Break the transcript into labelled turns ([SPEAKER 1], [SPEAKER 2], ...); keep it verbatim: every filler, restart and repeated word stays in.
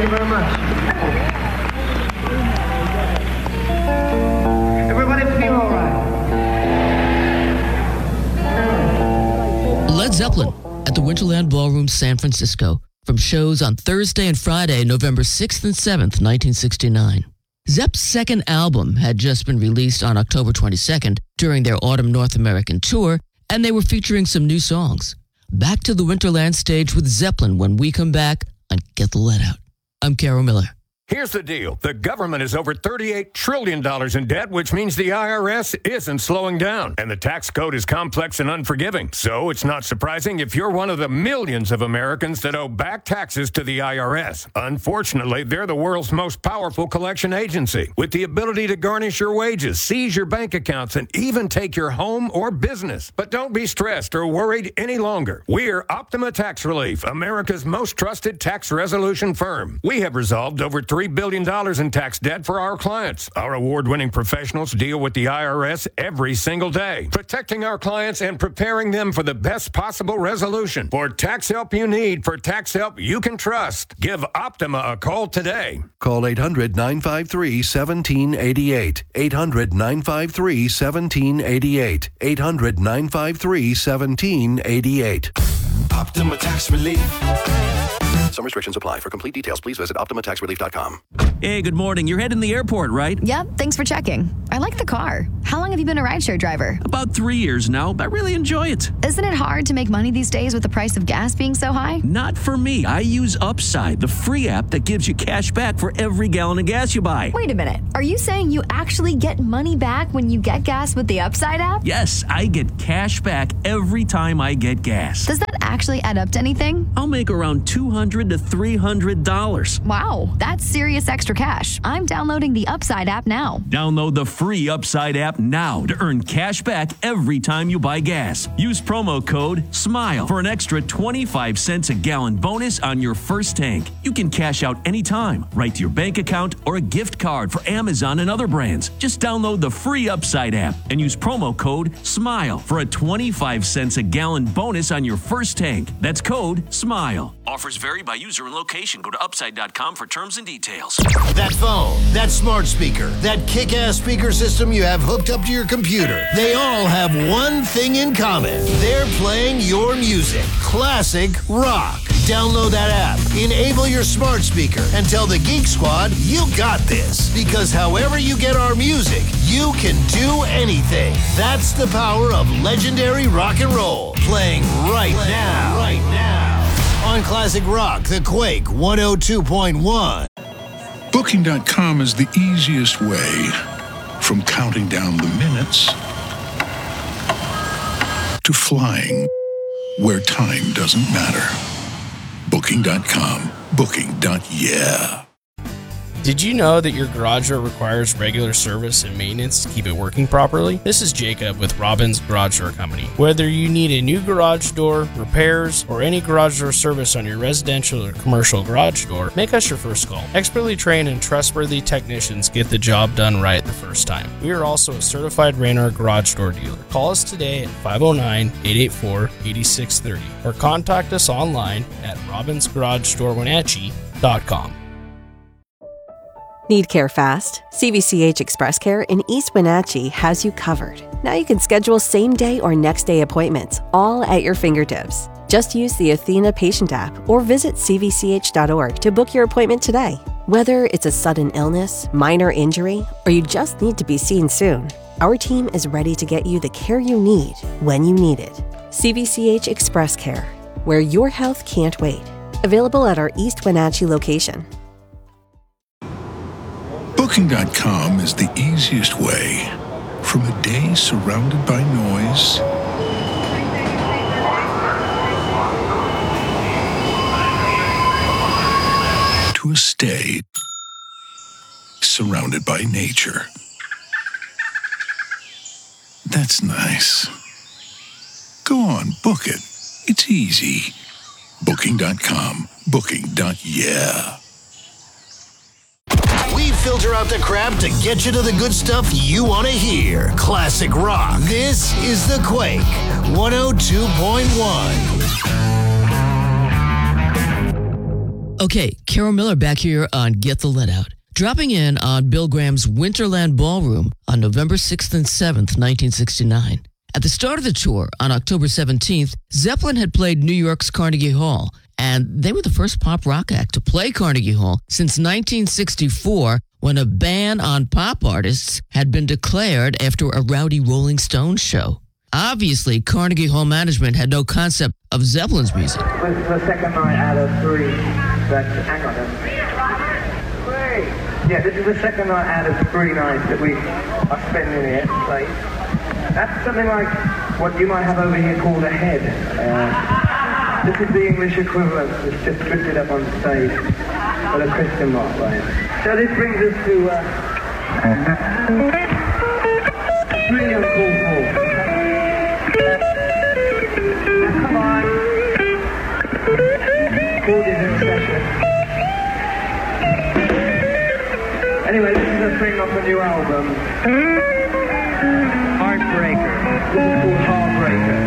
[SPEAKER 1] you very much. Everybody feel all right?
[SPEAKER 2] Led Zeppelin at the Winterland Ballroom, San Francisco, from shows on Thursday and Friday, November sixth and seventh, nineteen sixty-nine. Zepp's second album had just been released on October twenty-second during their autumn North American tour, and they were featuring some new songs. Back to the Winterland stage with Zeppelin when we come back on Get the Let Out. I'm Carol Miller.
[SPEAKER 3] Here's the deal. The government is over thirty-eight trillion dollars in debt, which means the I R S isn't slowing down. And the tax code is complex and unforgiving. So it's not surprising if you're one of the millions of Americans that owe back taxes to the I R S. Unfortunately, they're the world's most powerful collection agency, with the ability to garnish your wages, seize your bank accounts, and even take your home or business. But don't be stressed or worried any longer. We're Optima Tax Relief, America's most trusted tax resolution firm. We have resolved over three billion dollars in tax debt for our clients. Our award-winning professionals deal with the I R S every single day, protecting our clients and preparing them for the best possible resolution. For tax help you need, for tax help you can trust, give Optima a call today.
[SPEAKER 4] Call eight hundred, nine five three, one seven eight eight. eight hundred, nine five three, one seven eight eight. eight hundred, nine five three, one seven eight eight.
[SPEAKER 5] Optima Tax Relief.
[SPEAKER 4] Some restrictions apply. For complete details, please visit optima tax relief dot com.
[SPEAKER 6] Hey, good morning. You're heading to the airport, right?
[SPEAKER 7] Yep, thanks for checking. I like the car. How long have you been a rideshare driver?
[SPEAKER 6] About three years now. I really enjoy it.
[SPEAKER 7] Isn't it hard to make money these days with the price of gas being so high?
[SPEAKER 6] Not for me. I use Upside, the free app that gives you cash back for every gallon of gas you buy.
[SPEAKER 7] Wait a minute. Are you saying you actually get money back when you get gas with the Upside app?
[SPEAKER 6] Yes, I get cash back every time I get gas.
[SPEAKER 7] Does that actually add up to anything?
[SPEAKER 6] I'll make around two hundred to three hundred dollars.
[SPEAKER 7] Wow, that's serious extra cash. I'm downloading the Upside app now.
[SPEAKER 6] Download the free Upside app now to earn cash back every time you buy gas. Use promo code SMILE for an extra twenty-five cents a gallon bonus on your first tank. You can cash out anytime, right to your bank account or a gift card for Amazon and other brands. Just download the free Upside app and use promo code SMILE for a twenty-five cents a gallon bonus on your first tank. That's code SMILE. Offers vary by user and location. Go to upside dot com for terms and details.
[SPEAKER 5] That phone, that smart speaker, that kick-ass speaker system you have hooked up to your computer. They all have one thing in common. They're playing your music. Classic rock. Download that app, enable your smart speaker, and tell the Geek Squad you got this. Because however you get our music, you can do anything. That's the power of legendary rock and roll. Playing right playing now. Right now. On Classic Rock, The Quake one oh two point one.
[SPEAKER 8] Booking dot com is the easiest way from counting down the minutes to flying where time doesn't matter. Booking dot com. Booking. Yeah.
[SPEAKER 9] Did you know that your garage door requires regular service and maintenance to keep it working properly? This is Jacob with Robbins Garage Door Company. Whether you need a new garage door, repairs, or any garage door service on your residential or commercial garage door, make us your first call. Expertly trained and trustworthy technicians get the job done right the first time. We are also a certified Raynor garage door dealer. Call us today at five oh nine, eight eight four, eight six three zero or contact us online at robbins garage door wenatchee dot com.
[SPEAKER 10] Need care fast? C V C H Express Care in East Wenatchee has you covered. Now you can schedule same-day or next-day appointments, all at your fingertips. Just use the Athena Patient app or visit c v c h dot org to book your appointment today. Whether it's a sudden illness, minor injury, or you just need to be seen soon, our team is ready to get you the care you need when you need it. C V C H Express Care, where your health can't wait. Available at our East Wenatchee location.
[SPEAKER 8] Booking dot com is the easiest way from a day surrounded by noise to a stay surrounded by nature. That's nice. Go on, book it. It's easy. Booking dot com. Booking. Yeah.
[SPEAKER 5] We filter out the crap to get you to the good stuff you want to hear. Classic rock. This is The Quake one oh two point one.
[SPEAKER 2] Okay, Carol Miller back here on Get the Let Out. Dropping in on Bill Graham's Winterland Ballroom on November sixth and seventh, nineteen sixty-nine. At the start of the tour, on October seventeenth, Zeppelin had played New York's Carnegie Hall, and they were the first pop rock act to play Carnegie Hall since nineteen sixty-four, when a ban on pop artists had been declared after a rowdy Rolling Stones show. Obviously, Carnegie Hall management had no concept of Zeppelin's music.
[SPEAKER 1] This is the second night out of three. That's, hang on. Three. Yeah, this is the second night out of three nights that we are spending here. Like, that's something like what you might have over here called a head. Uh, this is the English equivalent. It's just drifted up on stage with a Christian mark line. So this brings us to uh, really uncalled for. Come on. Chord is in session. Anyway, this is a thing off a new album. Heartbreaker. This is called Heartbreaker.